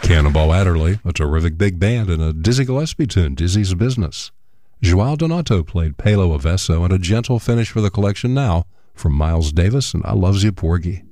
Cannonball Adderley, a terrific big band, and a Dizzy Gillespie tune, Dizzy's Business. Joao Donato played Palo Avesso, and a gentle finish for the collection now from Miles Davis and I Loves You Porgy.